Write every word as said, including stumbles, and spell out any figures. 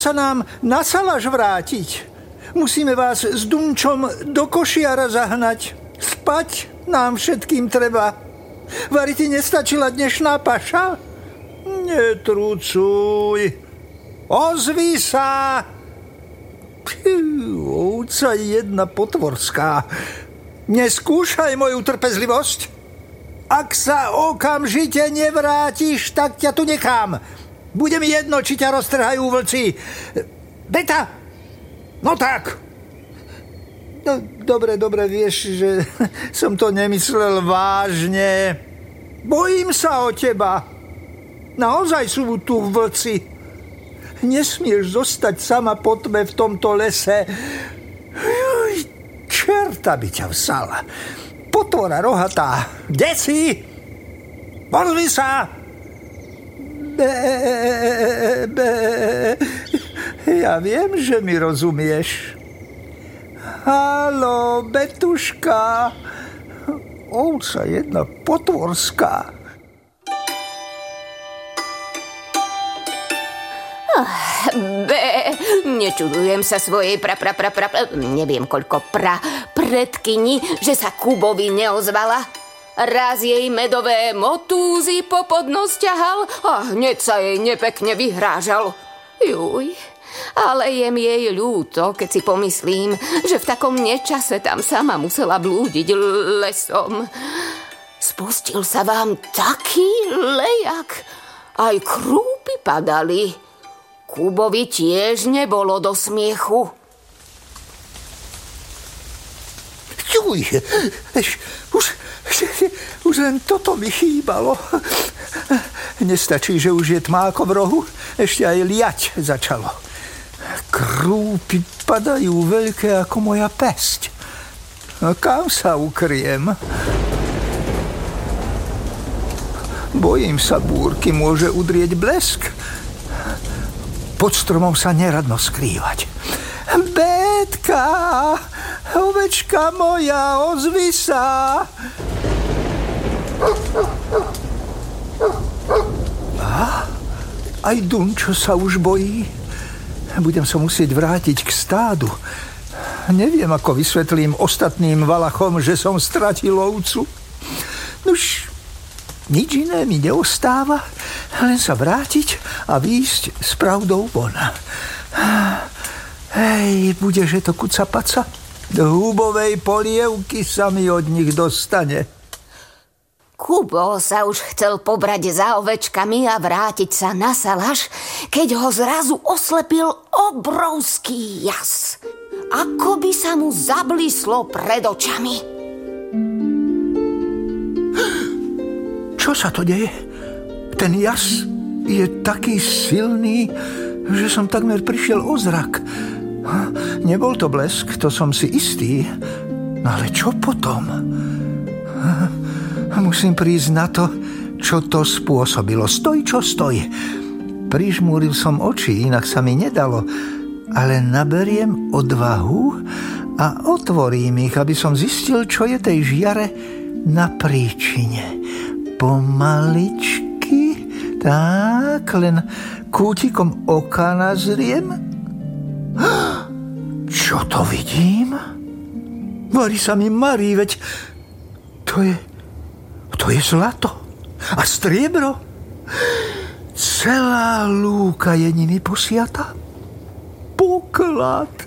sa nám na Salaš vrátiť. Musíme vás s Dunčom do košiara zahnať. Spať nám všetkým treba. Vari ti nestačila dnešná paša? Netrucuj. Ozvi sa. Ovca jedna potvorská. Neskúšaj moju trpezlivosť. Ak sa okamžite nevrátiš, tak ťa tu nechám. Bude mi jedno, či ťa roztrhajú vlci. Beta! No tak. No, dobre, dobre, vieš, že som to nemyslel vážne. Bojím sa o teba. Naozaj sú tu vlci. Nesmieš zostať sama po tme v tomto lese. Juj, čerta by ťa vzala. Potvora rohatá. Kde si? Pozvi sa. Bé, bé. Ja viem, že mi rozumieš. Haló, Betuška. Ovca jedna potvorská. Bé, nečudujem sa svojej pra, pra, pra, pra, neviem koľko pra, predkyni, že sa Kubovi neozvala. Raz jej medové motúzy popod nos ťahal a hneď sa jej nepekne vyhrážal. Juj, ale je mi jej ľúto, keď si pomyslím, že v takom nečase tam sama musela blúdiť lesom. Spustil sa vám taký lejak, aj krúpy padali. Kubovi tiež nebolo do smiechu. Juj, už, už len toto mi chýbalo. Nestačí, že už je tmáko v rohu, ešte aj liať začalo. Krúpy padajú veľké ako moja päsť. A kam sa ukriem? Bojím sa búrky, môže udrieť blesk. Pod stromom sa neradno skrývať. Bétka, ovečka moja, ozvi sa. A? Aj Dunčo sa už bojí. Budem sa musieť vrátiť k stádu. Neviem, ako vysvetlím ostatným valachom, že som stratil ovcu. Nuž, nič iné mi neostáva, len sa vrátiť a výjsť s pravdou von. Hej, budeže to kucapaca? Do húbovej polievky sa mi od nich dostane. Kubo sa už chcel pobrať za ovečkami a vrátiť sa na Salaš, keď ho zrazu oslepil obrovský jas. Ako by sa mu zablíslo pred očami. Čo sa to deje? Ten jas je taký silný, že som takmer prišiel o zrak. Nebol to blesk, to som si istý. No ale čo potom? Musím prísť na to, čo to spôsobilo. Stoj, čo stoj. Prižmúril som oči, inak sa mi nedalo. Ale naberiem odvahu a otvorím ich, aby som zistil, čo je tej žiare na príčine. Pomaličky, tak, len kútikom oka nazriem. Čo to vidím? Vari sa mi marí, veď to je, to je zlato a striebro. Celá lúka je nimi posiata. Poklad.